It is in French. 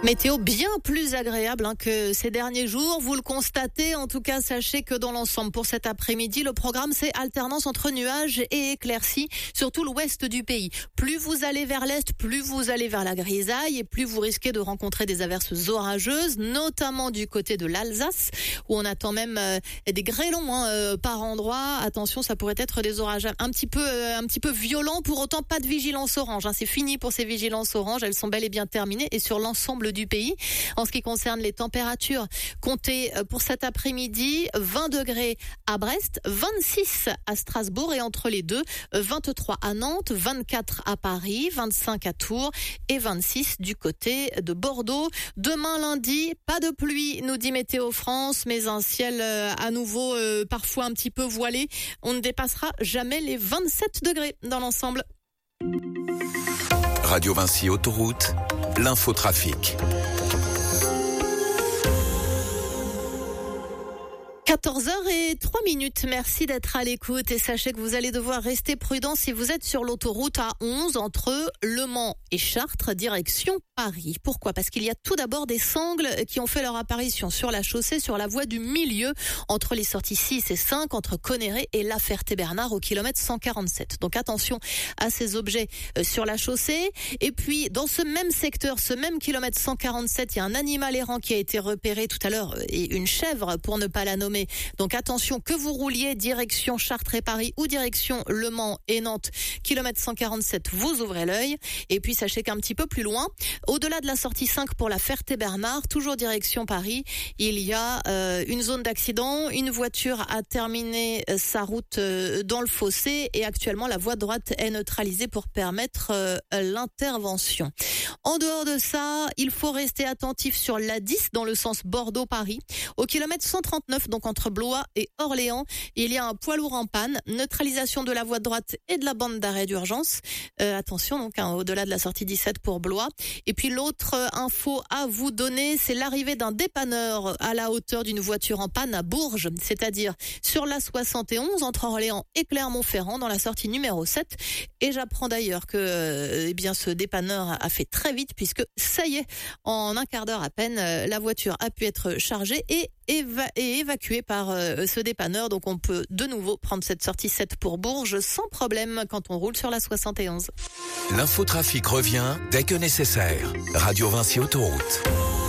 Météo bien plus agréable que ces derniers jours, vous le constatez. En tout cas, sachez que dans l'ensemble, pour cet après-midi, le programme, c'est alternance entre nuages et éclaircies sur tout l'ouest du pays. Plus vous allez vers l'est, plus vous allez vers la grisaille et plus vous risquez de rencontrer des averses orageuses, notamment du côté de l'Alsace, où on attend même des grêlons par endroit. Attention, ça pourrait être des orages un petit peu violents. Pour autant, pas de vigilance orange. C'est fini pour ces vigilances oranges. Elles sont bel et bien terminées et sur l'ensemble du pays. En ce qui concerne les températures, comptez pour cet après-midi 20 degrés à Brest, 26 à Strasbourg et entre les deux, 23 à Nantes, 24 à Paris, 25 à Tours et 26 du côté de Bordeaux. Demain lundi, pas de pluie, nous dit Météo France, mais un ciel à nouveau parfois un petit peu voilé. On ne dépassera jamais les 27 degrés dans l'ensemble. Radio Vinci Autoroute, l'infotrafic. 14h03. Merci d'être à l'écoute et sachez que vous allez devoir rester prudent si vous êtes sur l'autoroute A11 entre Le Mans et Chartres, direction Paris. Pourquoi ? Parce qu'il y a tout d'abord des sangles qui ont fait leur apparition sur la chaussée, sur la voie du milieu, entre les sorties 6 et 5, entre Conneré et La Ferté-Bernard au kilomètre 147. Donc attention à ces objets sur la chaussée. Et puis dans ce même secteur, ce même kilomètre 147, il y a un animal errant qui a été repéré tout à l'heure et une chèvre pour ne pas la nommer. Donc attention, que vous rouliez direction Chartres et Paris ou direction Le Mans et Nantes, kilomètre 147, vous ouvrez l'œil. Et puis sachez qu'un petit peu plus loin, au-delà de la sortie 5 pour La Ferté-Bernard, toujours direction Paris, il y a une zone d'accident. Une voiture a terminé sa route dans le fossé et actuellement la voie droite est neutralisée pour permettre l'intervention. En dehors de ça, il faut rester attentif sur l'A10 dans le sens Bordeaux-Paris. Au kilomètre 139, donc entre Blois et Orléans, il y a un poids lourd en panne. Neutralisation de la voie droite et de la bande d'arrêt d'urgence. Attention donc au-delà de la sortie 17 pour Blois. Et puis l'autre info à vous donner, c'est l'arrivée d'un dépanneur à la hauteur d'une voiture en panne à Bourges, c'est-à-dire sur la 71 entre Orléans et Clermont-Ferrand dans la sortie numéro 7. Et j'apprends d'ailleurs que ce dépanneur a fait très vite puisque ça y est, en un quart d'heure à peine, la voiture a pu être chargée et évacuée par ce dépanneur. Donc on peut de nouveau prendre cette sortie 7 pour Bourges sans problème quand on roule sur la 71. L'infotrafic revient dès que nécessaire. Radio Vinci Autoroute.